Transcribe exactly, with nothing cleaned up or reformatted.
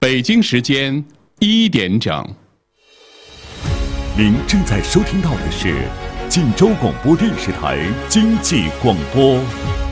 北京时间一点整。 您正在收听到的是晋州广播电视台经济广播。